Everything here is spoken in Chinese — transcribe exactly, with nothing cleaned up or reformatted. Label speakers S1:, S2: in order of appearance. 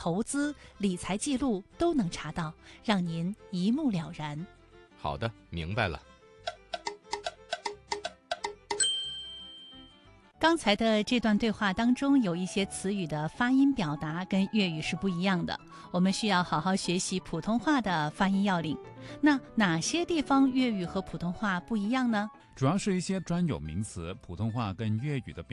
S1: 投资、理财记录都能查到，让您一目了然。
S2: 好的，明白了。
S1: 刚才的这段对话当中，有一些词语的发音表达跟粤语是不一样的，我们需要好好学习普通话的发音要领。那哪些地方粤语和普通话不一样呢？
S3: 主要是一些专有名词，普通话跟粤语的